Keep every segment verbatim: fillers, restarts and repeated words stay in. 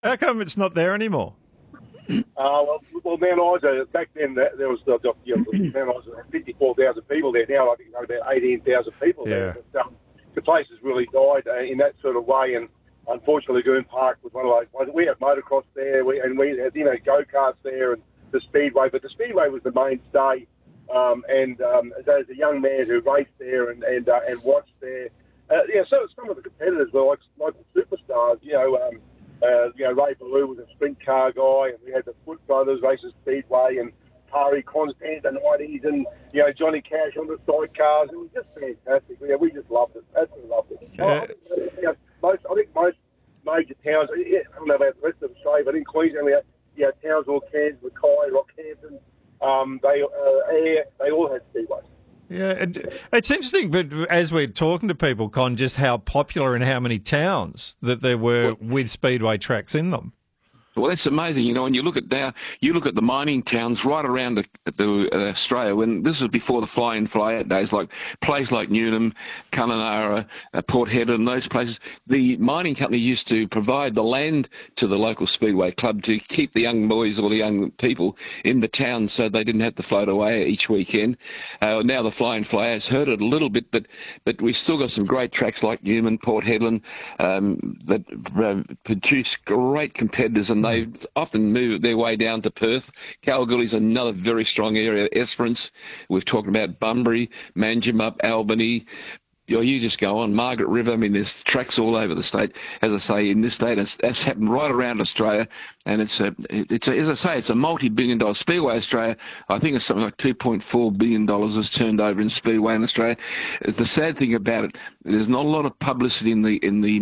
How come it's not there anymore? Uh, well, well, Mount Isa, back then there there was the, the you know, Mount Isa had fifty-four thousand people there. Now I think there's about eighteen thousand people Yeah. there. But, um, the place has really died uh, in that sort of way, and unfortunately, Lagoon Park was one of those. We had motocross there, we, and we had you know go karts there, and the speedway. But the speedway was the mainstay. Um, and um, as, as a young man who raced there and and, uh, and watched there, uh, yeah, so some of the competitors were like local superstars. You know, um, uh, you know Ray Ballou was a sprint car guy, and we had the Foot Brothers races speedway, and Pari Constant the nineties, and you know Johnny Cash on the sidecars. It was just fantastic. Yeah, we just loved it. Absolutely loved it. Yeah. I, think, you know, most, I think most major towns. Yeah, I don't know about the rest of Australia, but in Queensland we had you know, Townsville, Cairns, Mackay, Rockhampton. Um, they uh, Air, they all had speedways. Yeah, it, it's interesting, but as we're talking to people, Con, just how popular and how many towns that there were with speedway tracks in them. Well, that's amazing, you know. When you look at now, you look at the mining towns right around the, the uh, Australia. When this was before the fly-in, fly-out days, like places like Newnham, Kununurra, uh, Port Hedland, those places. The mining company used to provide the land to the local speedway club to keep the young boys or the young people in the town, so they didn't have to float away each weekend. Uh, now the fly-in, fly-out's hurt it a little bit, but but we've still got some great tracks like Newman, Port Hedland, um, that uh, produce great competitors. And they often move their way down to Perth. Kalgoorlie's another very strong area. Esperance, we've talked about Bunbury, Manjimup, Albany. You know, you just go on Margaret River. I mean, there's tracks all over the state. As I say, in this state, it's, that's happened right around Australia, and it's a, it's a, as I say, it's a multi-billion-dollar speedway. Australia, I think it's something like two point four billion dollars is turned over in speedway in Australia. The sad thing about it, there's not a lot of publicity in the in the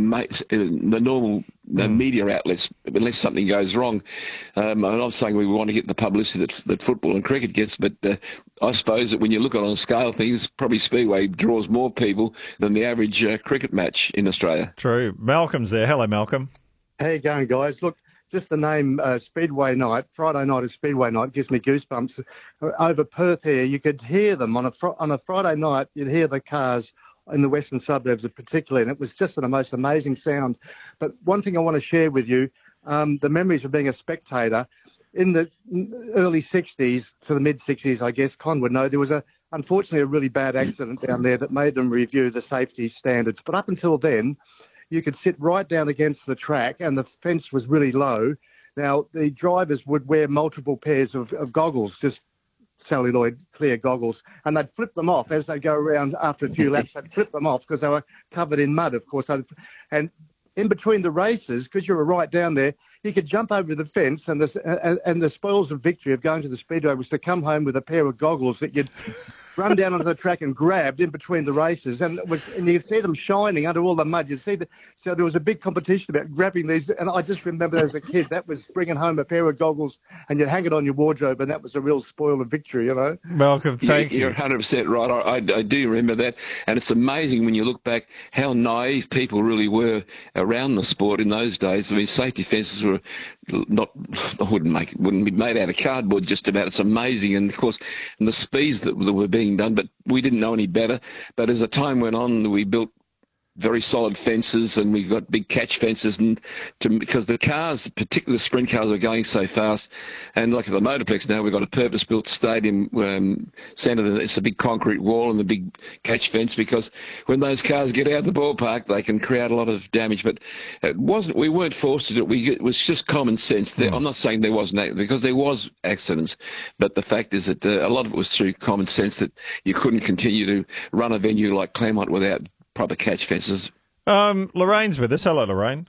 in the normal the media outlets unless something goes wrong. Um, I'm not saying we want to get the publicity that, that football and cricket gets, but uh, I suppose that when you look at it on a scale of things, probably speedway draws more people than the average uh, cricket match in Australia. True. Malcolm's there. Hello, Malcolm. How you going, guys? Look, just the name uh, Speedway Night, Friday night is Speedway Night, gives me goosebumps. Over Perth here, you could hear them on a fr- on a Friday night. You'd hear the cars in the western suburbs in particular, and it was just the most amazing sound. But one thing I want to share with you, um, the memories of being a spectator, in the early sixties to the mid-sixties, I guess, Con would know, there was, a unfortunately, a really bad accident down there that made them review the safety standards. But up until then, you could sit right down against the track, and the fence was really low. Now, the drivers would wear multiple pairs of, of goggles, just celluloid clear goggles, and they'd flip them off as they go around after a few laps. They'd flip them off because they were covered in mud, of course. And in between the races, because you were right down there, you could jump over the fence, and the, and, and the spoils of victory of going to the speedway was to come home with a pair of goggles that you'd run down onto the track and grabbed in between the races, and it was, and you could see them shining under all the mud. You see the, so there was a big competition about grabbing these, and I just remember as a kid that was bringing home a pair of goggles, and you'd hang it on your wardrobe, and that was a real spoil of victory, you know. Malcolm, thank you. you. You're one hundred percent right. I, I, I do remember that, and it's amazing when you look back how naive people really were around the sport in those days. I mean, safety fences were not, I wouldn't make, wouldn't be made out of cardboard just about. It's amazing, and of course, and the speeds that, that were being done, but we didn't know any better. But as the time went on, we built very solid fences, and we got big catch fences, and to, because the cars, particularly the sprint cars, are going so fast. And like at the Motorplex now, we've got a purpose-built stadium um, centre. It's a big concrete wall and a big catch fence, because when those cars get out of the ballpark, they can create a lot of damage. But it wasn't. We weren't forced to do it. We, it was just common sense. There, I'm not saying there wasn't, because there was accidents, but the fact is that uh, a lot of it was through common sense, that you couldn't continue to run a venue like Claremont without proper catch fences. Um, Lorraine's with us. Hello, Lorraine.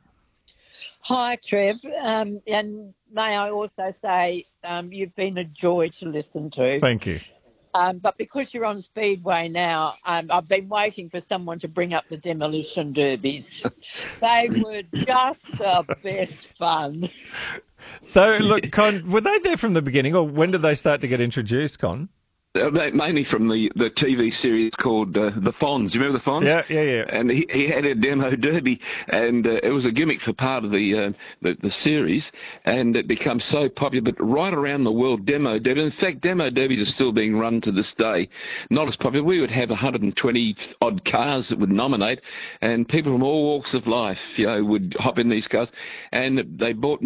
Hi, Trev. Um, and may I also say um, you've been a joy to listen to. Thank you. Um, but because you're on Speedway now, um, I've been waiting for someone to bring up the demolition derbies. They were just the best fun. So, look, Con, were they there from the beginning, or when did they start to get introduced, Con? Uh, mainly from the, the T V series called uh, The Fonz. You remember The Fonz? Yeah, yeah, yeah. And he, he had a demo derby, and uh, it was a gimmick for part of the, uh, the the series, and it became so popular. But right around the world, demo derby. In fact, demo derbies are still being run to this day. Not as popular. We would have one hundred twenty odd cars that would nominate, and people from all walks of life, you know, would hop in these cars, and they bought